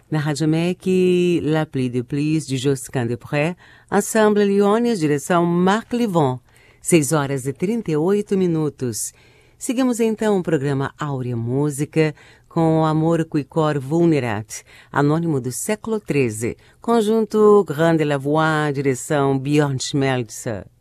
Na Rádio MEC, La Pluie de Pluie, de Josquin Desprez, Ensemble Lyonnes, direção Marc Livon, 6h38. Seguimos então o programa Áurea Música com Amor qui cor vulnerat, anônimo do século XIII, conjunto Grande La Voix, direção Björn Schmelzer.